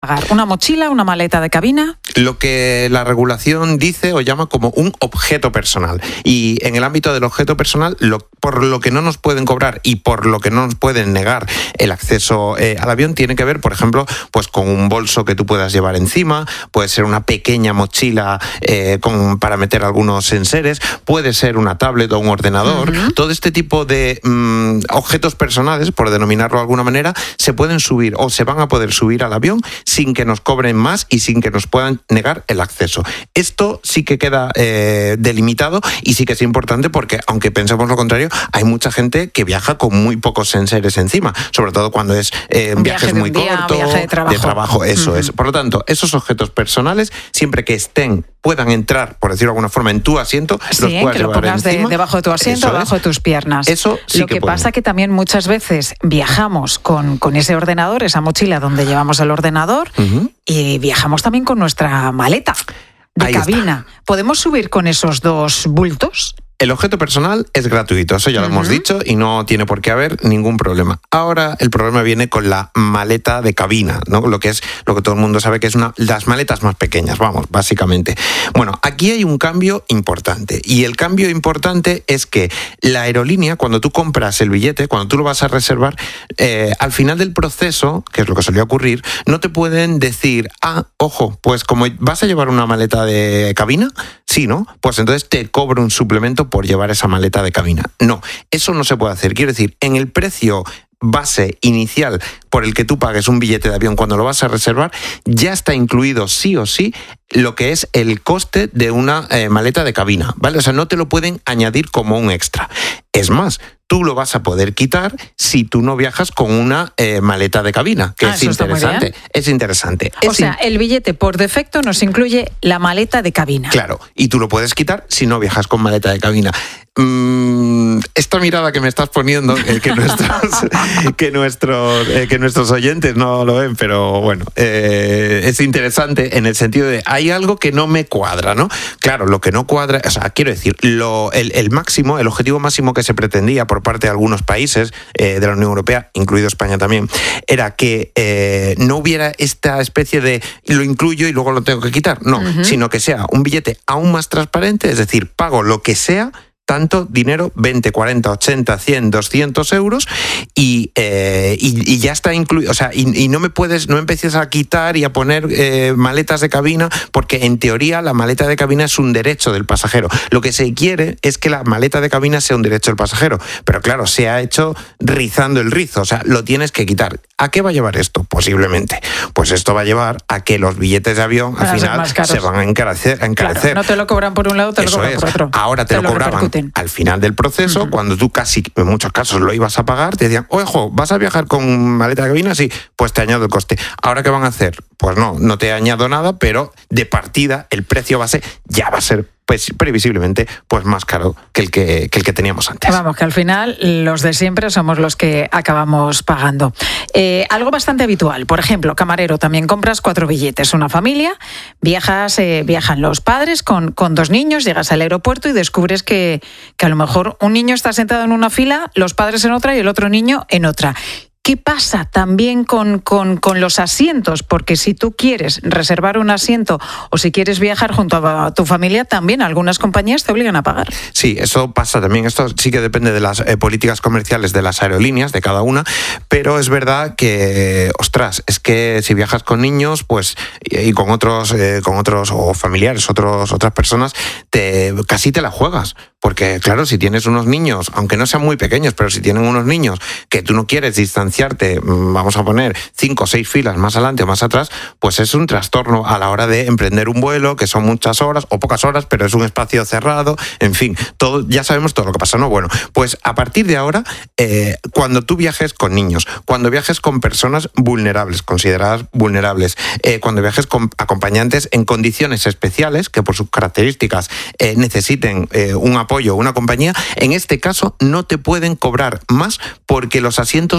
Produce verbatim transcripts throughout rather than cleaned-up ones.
¿Una mochila, una maleta de cabina? Lo que la regulación dice o llama como un objeto personal. Y en el ámbito del objeto personal, lo, por lo que no nos pueden cobrar y por lo que no nos pueden negar el acceso eh, al avión, tiene que ver, por ejemplo, pues con un bolso que tú puedas llevar encima, puede ser una pequeña mochila eh, con, para meter algunos enseres, puede ser una tablet o un ordenador. Uh-huh. Todo este tipo de mm, objetos personales, por denominarlo de alguna manera, se pueden subir o se van a poder subir al avión sin que nos cobren más y sin que nos puedan negar el acceso. Esto sí que queda eh, delimitado y sí que es importante porque, aunque pensemos lo contrario, hay mucha gente que viaja con muy pocos enseres encima, sobre todo cuando es eh, viajes muy cortos, viaje de trabajo. de trabajo, eso uh-huh. es. Por lo tanto, esos objetos personales, siempre que estén, puedan entrar, por decirlo de alguna forma, en tu asiento, sí, los puedas que lo llevar pongas encima. De, debajo de tu asiento, eso debajo es. de tus piernas. Eso sí Lo que, que pasa que también muchas veces viajamos con, con ese ordenador, esa mochila donde llevamos el ordenador, uh-huh. y viajamos también con nuestra maleta de Ahí cabina. Está. ¿Podemos subir con esos dos bultos? El objeto personal es gratuito, eso ya lo uh-huh. hemos dicho y no tiene por qué haber ningún problema. Ahora el problema viene con la maleta de cabina, ¿no? Lo que es lo que todo el mundo sabe que es una las maletas más pequeñas, vamos, básicamente. Bueno, aquí hay un cambio importante y el cambio importante es que la aerolínea, cuando tú compras el billete, cuando tú lo vas a reservar, eh, al final del proceso, que es lo que solía ocurrir, no te pueden decir, ah, ojo, pues como vas a llevar una maleta de cabina, sí, ¿no? Pues entonces te cobro un suplemento por llevar esa maleta de cabina. No, eso no se puede hacer. Quiero decir, en el precio base inicial por el que tú pagues un billete de avión cuando lo vas a reservar, ya está incluido sí o sí lo que es el coste de una eh, maleta de cabina, ¿vale? O sea, no te lo pueden añadir como un extra. Es más, tú lo vas a poder quitar si tú no viajas con una eh, maleta de cabina, que ah, es interesante. Es interesante. O es sea, in... el billete por defecto nos incluye la maleta de cabina. Claro, y tú lo puedes quitar si no viajas con maleta de cabina. Mm, esta mirada que me estás poniendo, eh, que nuestros, que, nuestros, eh, que nuestros oyentes no lo ven, pero bueno, eh, es interesante en el sentido de hay algo que no me cuadra, ¿no? Claro, lo que no cuadra, o sea, quiero decir, lo, el, el máximo, el objetivo máximo que se pretendía por parte de algunos países eh, de la Unión Europea, incluido España también, era que eh, no hubiera esta especie de lo incluyo y luego lo tengo que quitar, no, uh-huh. sino que sea un billete aún más transparente, es decir, pago lo que sea, tanto dinero, veinte, cuarenta, ochenta, cien, doscientos euros y, eh, y, y ya está incluido, o sea, y, y no me puedes, no empieces a quitar y a poner eh, maletas de cabina, porque en teoría la maleta de cabina es un derecho del pasajero. Lo que se quiere es que la maleta de cabina sea un derecho del pasajero, pero claro, se ha hecho rizando el rizo, o sea, lo tienes que quitar. ¿A qué va a llevar esto? Posiblemente. Pues esto va a llevar a que los billetes de avión al final se van a encarecer. A encarecer. Claro, no te lo cobran por un lado, te Eso lo cobran es. por otro. Ahora te, te lo, lo cobraban repercuten. Al final del proceso, uh-huh. cuando tú casi, en muchos casos, lo ibas a pagar, te decían, ojo, ¿vas a viajar con maleta de cabina? Sí, pues te añado el coste. ¿Ahora qué van a hacer? Pues no, no te añado nada, pero de partida el precio base ya va a ser pues previsiblemente pues más caro que el que, que el que teníamos antes. Vamos, que al final los de siempre somos los que acabamos pagando. Eh, algo bastante habitual, por ejemplo, camarero, también compras cuatro billetes, una familia, viajas, eh, viajan los padres con, con dos niños, llegas al aeropuerto y descubres que, que a lo mejor un niño está sentado en una fila, los padres en otra y el otro niño en otra. ¿Qué pasa también con, con, con los asientos? Porque si tú quieres reservar un asiento o si quieres viajar junto a tu familia, también algunas compañías te obligan a pagar. Sí, eso pasa también. Esto sí que depende de las eh, políticas comerciales de las aerolíneas, de cada una, pero es verdad que, ostras, es que si viajas con niños, pues y con otros, eh, con otros o familiares, otros, otras personas, te casi te la juegas. Porque, claro, si tienes unos niños, aunque no sean muy pequeños, pero si tienen unos niños que tú no quieres distanciarte, vamos a poner cinco o seis filas más adelante o más atrás, pues es un trastorno a la hora de emprender un vuelo, que son muchas horas o pocas horas, pero es un espacio cerrado, en fin, todo, ya sabemos todo lo que pasa, ¿no? Bueno, pues a partir de ahora, eh, cuando tú viajes con niños, cuando viajes con personas vulnerables, consideradas vulnerables, eh, cuando viajes con acompañantes en condiciones especiales, que por sus características eh, necesiten eh, un apoyo apoyo o una compañía, en este caso no te pueden cobrar más porque los asientos vayan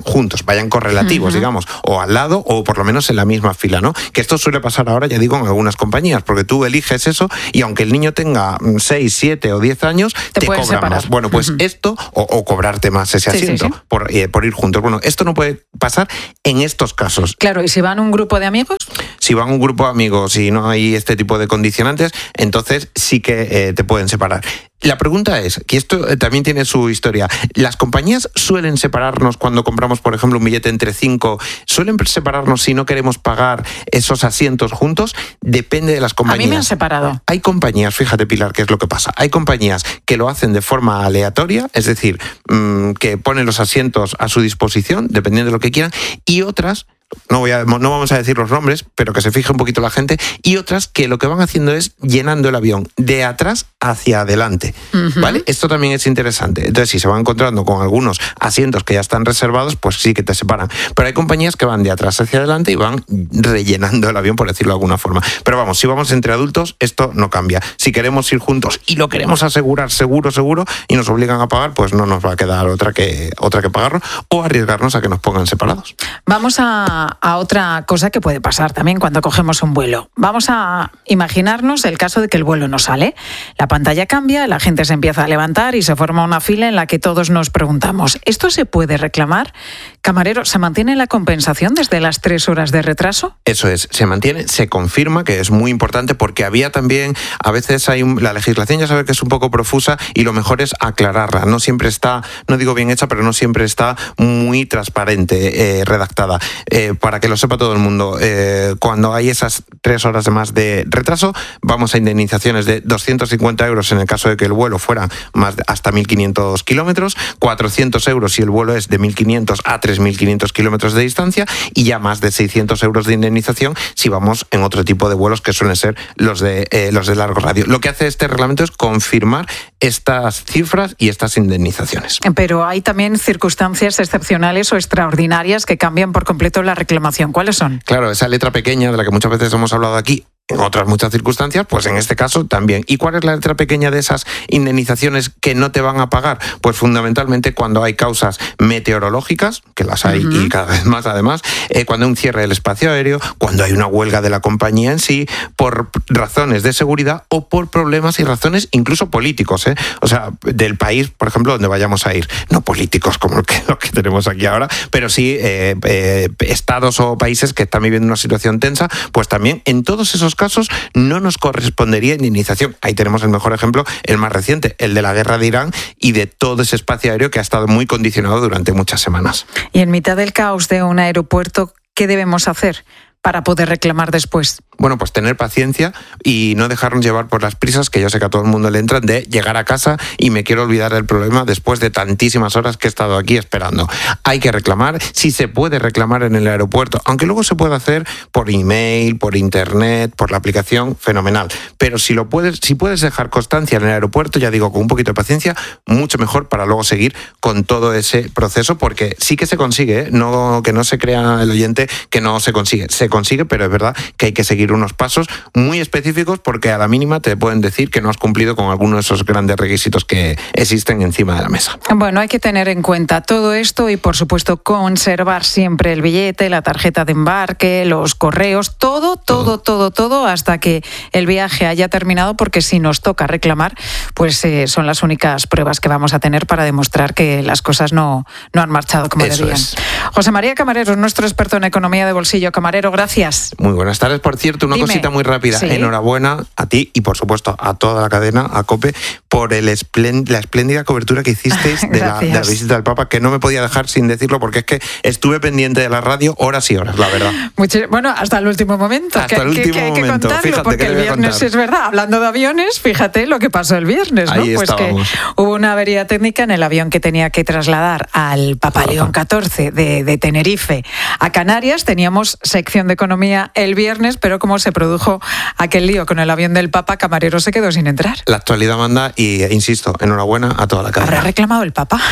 vayan juntos, vayan correlativos, uh-huh. digamos, o al lado o por lo menos en la misma fila, ¿no? Que esto suele pasar ahora, ya digo, en algunas compañías, porque tú eliges eso y aunque el niño tenga seis, siete o diez años, te, te cobran separar. Más. Bueno, pues uh-huh. esto, o, o cobrarte más ese asiento sí, sí, sí. Por, eh, por ir juntos. Bueno, esto no puede pasar en estos casos. Claro, ¿y si van un grupo de amigos? Si van un grupo de amigos y no hay este tipo de condicionantes, entonces sí que eh, te pueden separar. La pregunta es, que esto también tiene su historia, ¿las compañías suelen separarnos cuando compramos, por ejemplo, un billete entre cinco? ¿Suelen separarnos si no queremos pagar esos asientos juntos? Depende de las compañías. A mí me han separado. Hay compañías, fíjate Pilar, qué es lo que pasa. Hay compañías que lo hacen de forma aleatoria, es decir, mmm, que ponen los asientos a su disposición, dependiendo de lo que quieran, y otras... No, voy a, no vamos a decir los nombres, pero que se fije un poquito la gente, y otras que lo que van haciendo es llenando el avión de atrás hacia adelante, uh-huh. ¿vale? Esto también es interesante. Entonces, si se van encontrando con algunos asientos que ya están reservados, pues sí que te separan. Pero hay compañías que van de atrás hacia adelante y van rellenando el avión, por decirlo de alguna forma. Pero vamos, si vamos entre adultos, esto no cambia. Si queremos ir juntos y lo queremos asegurar seguro, seguro, y nos obligan a pagar, pues no nos va a quedar otra que, otra que pagarlo o arriesgarnos a que nos pongan separados. Vamos a a otra cosa que puede pasar también cuando cogemos un vuelo. Vamos a imaginarnos el caso de que el vuelo no sale. La pantalla cambia, la gente se empieza a levantar y se forma una fila en la que todos nos preguntamos, ¿esto se puede reclamar? Camarero, ¿se mantiene la compensación desde las tres horas de retraso? Eso es, se mantiene, se confirma, que es muy importante porque había también, a veces hay un, la legislación ya sabe que es un poco profusa y lo mejor es aclararla. No siempre está, no digo bien hecha, pero no siempre está muy transparente, eh, redactada. Eh, para que lo sepa todo el mundo, eh, cuando hay esas tres horas de más de retraso, vamos a indemnizaciones de doscientos cincuenta euros en el caso de que el vuelo fuera más de, hasta mil quinientos kilómetros, cuatrocientos euros si el vuelo es de mil quinientos a tres mil quinientos kilómetros de distancia y ya más de seiscientos euros de indemnización si vamos en otro tipo de vuelos que suelen ser los de, eh, los de largo radio. Lo que hace este reglamento es confirmar estas cifras y estas indemnizaciones. Pero hay también circunstancias excepcionales o extraordinarias que cambian por completo la reclamación. ¿Cuáles son? Claro, esa letra pequeña de la que muchas veces hemos hablado aquí, en otras muchas circunstancias, pues en este caso también. ¿Y cuál es la letra pequeña de esas indemnizaciones que no te van a pagar? Pues fundamentalmente cuando hay causas meteorológicas, que las hay uh-huh. y cada vez más además, eh, cuando hay un cierre del espacio aéreo, cuando hay una huelga de la compañía en sí, por razones de seguridad o por problemas y razones incluso políticos, ¿eh? O sea, del país, por ejemplo, donde vayamos a ir. No políticos como lo que, lo que tenemos aquí ahora, pero sí eh, eh, estados o países que están viviendo una situación tensa, pues también en todos esos casos no nos correspondería indemnización. Ahí tenemos el mejor ejemplo, el más reciente, el de la guerra de Irán y de todo ese espacio aéreo que ha estado muy condicionado durante muchas semanas. Y en mitad del caos de un aeropuerto, ¿qué debemos hacer para poder reclamar después? Bueno, pues tener paciencia y no dejarnos llevar por las prisas, que yo sé que a todo el mundo le entran, de llegar a casa y me quiero olvidar del problema después de tantísimas horas que he estado aquí esperando. Hay que reclamar, si se puede reclamar en el aeropuerto, aunque luego se puede hacer por email, por internet, por la aplicación, fenomenal. Pero si lo puedes, si puedes dejar constancia en el aeropuerto, ya digo, con un poquito de paciencia, mucho mejor para luego seguir con todo ese proceso, porque sí que se consigue, ¿eh? No, que no se crea el oyente que no se consigue. Se consigue, pero es verdad que hay que seguir unos pasos muy específicos porque a la mínima te pueden decir que no has cumplido con alguno de esos grandes requisitos que existen encima de la mesa. Bueno, hay que tener en cuenta todo esto y, por supuesto, conservar siempre el billete, la tarjeta de embarque, los correos, todo, todo, todo, todo, todo hasta que el viaje haya terminado, porque si nos toca reclamar, pues eh, son las únicas pruebas que vamos a tener para demostrar que las cosas no, no han marchado como Eso debían. Es. José María Camarero, nuestro experto en economía de bolsillo. Camarero, gracias. Muy buenas tardes. Por cierto, una Dime. cosita muy rápida. Sí. Enhorabuena a ti y, por supuesto, a toda la cadena, a COPE, por el esplend- la espléndida cobertura que hicisteis de la, de la visita del Papa, que no me podía dejar sin decirlo porque es que estuve pendiente de la radio horas y horas, la verdad. Mucho, bueno, hasta el último momento. Hasta que, el último que, que hay momento. que contarlo, Fíjate porque que el viernes contar. Es verdad. Hablando de aviones, fíjate lo que pasó el viernes, ¿no? Ahí pues estábamos. Que hubo una avería técnica en el avión que tenía que trasladar al Papa León catorce de, de Tenerife a Canarias. Teníamos sección de economía el viernes, pero como se produjo aquel lío con el avión del Papa, Camarero se quedó sin entrar. La actualidad manda y, insisto, enhorabuena a toda la cadena. ¿Habrá reclamado el Papa?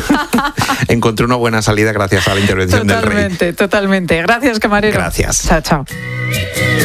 Encontré una buena salida gracias a la intervención totalmente, del rey. Totalmente, totalmente. Gracias, Camarero. Gracias. Chao, chao.